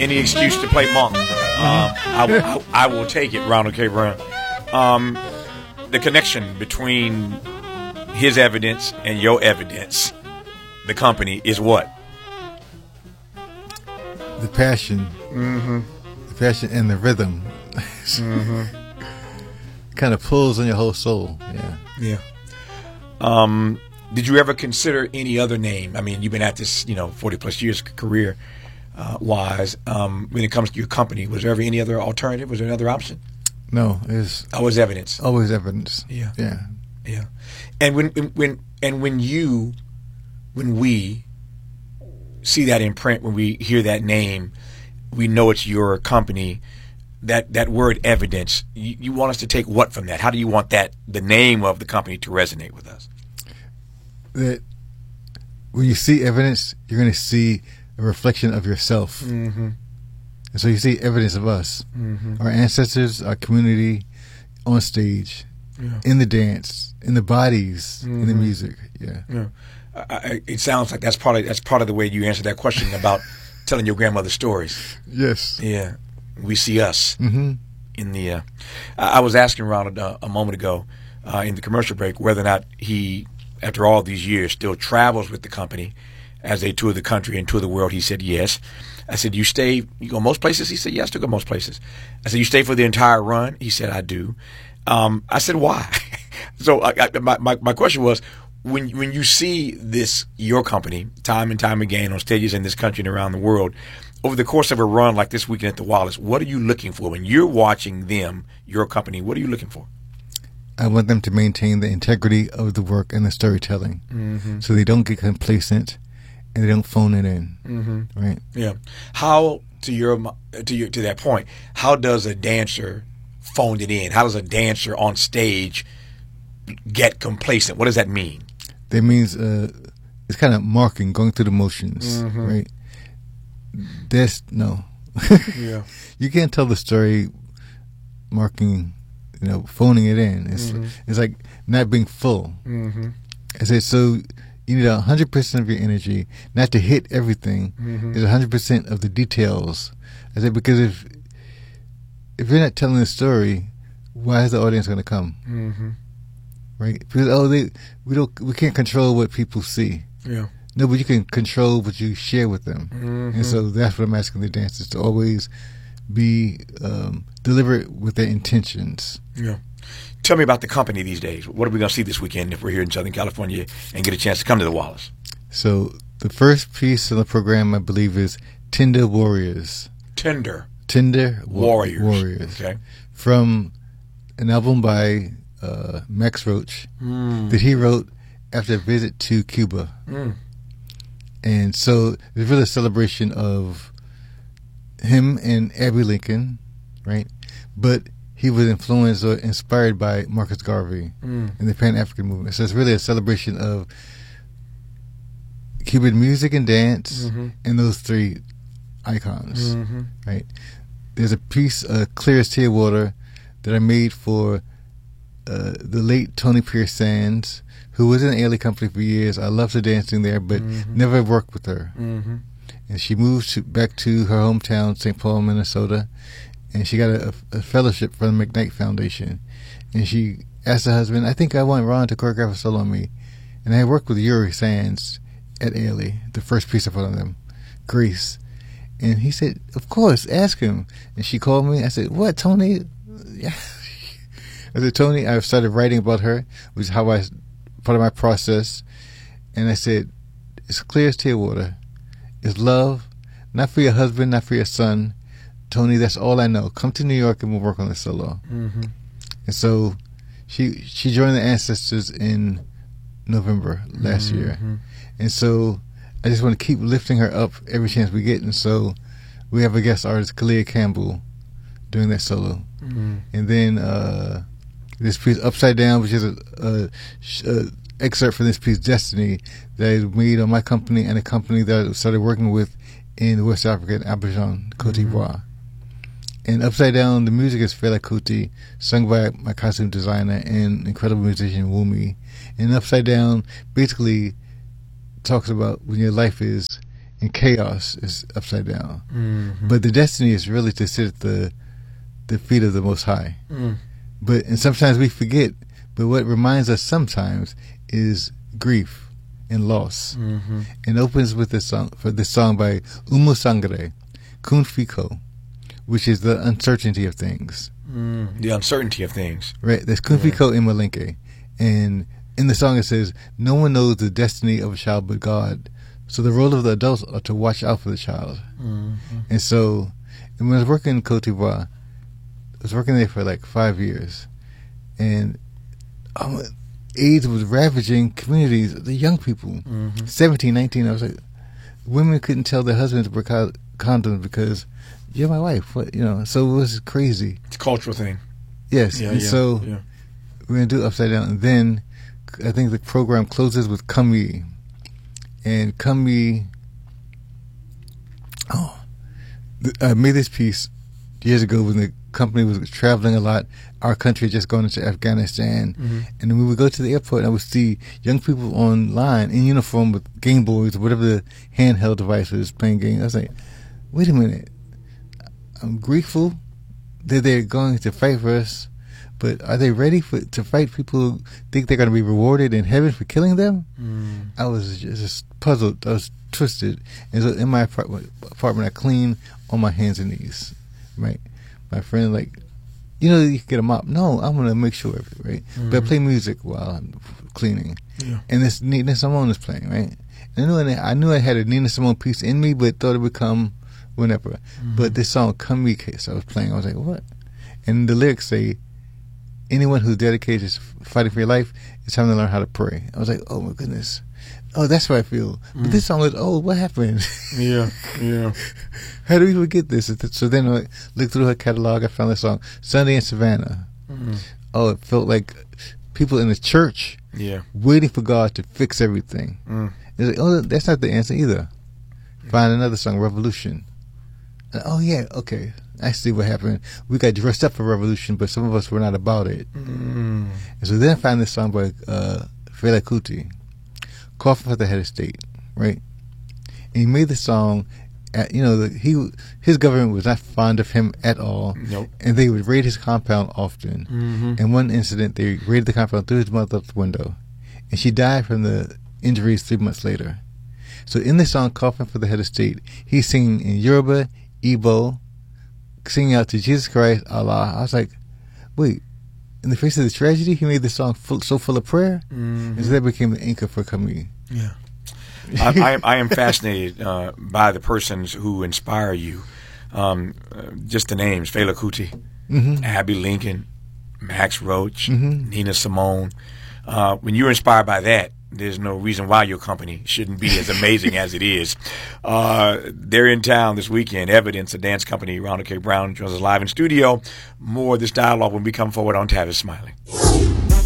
any excuse to play Monk. I will take it, Ronald K. Brown. The connection between his evidence and your evidence, the company, is what? The passion. The passion and the rhythm. Kind of pulls on your whole soul. Yeah. Did you ever consider any other name? I mean, you've been at this, 40 plus years career wise. When it comes to your company, was there ever any other alternative? Was there another option? No, it's always evidence. Always evidence. Yeah. Yeah. And when we see that in print, when we hear that name, we know it's your company. That word evidence, you want us to take what from that? How do you want the name of the company to resonate with us? That when you see evidence, you're going to see a reflection of yourself. And so you see evidence of us, our ancestors, our community, on stage, in the dance, in the bodies, in the music. Yeah. It sounds like that's part of the way you answered that question about telling your grandmother's stories. Yes. Yeah. We see us in the. I was asking Ronald a moment ago in the commercial break whether or not he, after all these years, still travels with the company as they tour the country and tour the world. He said yes. I said, you go most places? He said, yes, to go most places. I said, you stay for the entire run? He said, I do. I said, why? So my question was, when you see your company, time and time again on stages in this country and around the world, over the course of a run like this weekend at the Wallace, what are you looking for? When you're watching them, your company, what are you looking for? I want them to maintain the integrity of the work and the storytelling, so they don't get complacent and they don't phone it in. Right? Yeah. How to that point? How does a dancer phone it in? How does a dancer on stage get complacent? What does that mean? That means it's kind of marking, going through the motions, right? No. Yeah. You can't tell the story marking, phoning it in. It's like not being full. I said, so you need 100% of your energy, not to hit everything. It's 100% of the details. I said, because if you're not telling the story, why is the audience going to come? Right? Because we can't control what people see. Yeah. No, but you can control what you share with them. And so that's what I'm asking the dancers, to always be deliberate with their intentions. Yeah. Tell me about the company these days. What are we going to see this weekend if we're here in Southern California and get a chance to come to the Wallace? So the first piece of the program, I believe, is Tender Warriors. Tender Warriors. Okay. From an album by Max Roach that he wrote after a visit to Cuba. And so it's really a celebration of him and Abbey Lincoln, right? But he was influenced or inspired by Marcus Garvey and the Pan-African movement. So it's really a celebration of Cuban music and dance and those three icons, right? There's a piece, Clear as Tear Water, that I made for the late Tony Pierce Sands, who was in the Ailey Company for years. I loved her dancing there, but never worked with her. And she moved back to her hometown, St. Paul, Minnesota, and she got a fellowship from the McKnight Foundation. And she asked her husband, I think I want Ron to choreograph a solo on me. And I worked with Yuri Sands at Ailey, the first piece of one of them, Grace. And he said, of course, ask him. And she called me. I said, what, Tony? Yeah. I said, Tony, I've started writing about her, which is part of my process. And I said, it's clear as tear water. It's love, not for your husband, not for your son. Tony, that's all I know. Come to New York and we'll work on the solo. And so she joined the Ancestors in November last year. And so I just want to keep lifting her up every chance we get. And so we have a guest artist, Kalia Campbell, doing that solo. And then this piece, Upside Down, which is a excerpt from this piece, Destiny, that I made on my company and a company that I started working with in West Africa, in Abidjan, Cote d'Ivoire. And Upside Down, the music is Fela Kuti, sung by my costume designer and incredible musician Wumi. And Upside Down basically talks about when your life is and chaos is upside down. But the destiny is really to sit at the feet of the Most High. And sometimes we forget. But what reminds us sometimes is grief and loss. And opens with this song by Umu Sangare, Kun Fiko, which is the uncertainty of things. The uncertainty of things. Right. There's Kun Fiko in Malinke. And in the song it says, no one knows the destiny of a child but God. So the role of the adults are to watch out for the child. And so, when I was working in Cote d'Ivoire, I was working there for like 5 years. And AIDS was ravaging communities, the young people, 17, 19. I was like, women couldn't tell their husbands to wear condoms because you're my wife. What, so it was crazy. It's a cultural thing. Yes. So we're going to do Upside Down. And then I think the program closes with Kami. And Kami, I made this piece years ago when the company was traveling a lot. Our country had just gone into Afghanistan. And then we would go to the airport and I would see young people online in uniform with Game Boys or whatever the handheld device was playing games. I was like, wait a minute. I'm grateful that they're going to fight for us, but are they ready to fight people who think they're going to be rewarded in heaven for killing them? I was just puzzled. I was twisted. And so in my apartment I clean on my hands and knees. Right? My friend, like, you can get a mop. No, I'm going to make sure of it, right? But I play music while I'm cleaning. And this Nina Simone is playing, right? And I knew I had a Nina Simone piece in me, but thought it would come whenever. But this song, Come Me Case, I was playing. I was like, what? And the lyrics say, anyone who's dedicated to fighting for your life, it's time to learn how to pray. I was like, oh my goodness. Oh, that's what I feel. But this song is, what happened? Yeah. How do we forget this? So then I looked through her catalog, I found this song, Sunday in Savannah. Oh, it felt like people in the church waiting for God to fix everything. It's like, that's not the answer either. Find another song, Revolution. And, okay. I see what happened. We got dressed up for revolution, but some of us were not about it. And so then I found this song by Fela Kuti, Coffin for the Head of State, right? And he made the song. His government was not fond of him at all. Nope. And they would raid his compound often. In one incident, they raided the compound, threw his mother out the window, and she died from the injuries 3 months later. So in the song Coffin for the Head of State, he's singing in Yoruba, Igbo, singing out to Jesus Christ, Allah. I was like, wait, in the face of the tragedy, he made the song so full of prayer? And so that became the anchor for Camille. Yeah. I am fascinated by the persons who inspire you. Just the names, Fela Kuti, Abby Lincoln, Max Roach, Nina Simone. When you're inspired by that, there's no reason why your company shouldn't be as amazing as it is. They're in town this weekend. Evidence, a dance company. Ronald K. Brown joins us live in studio. More of this dialogue when we come forward on Tavis Smiley.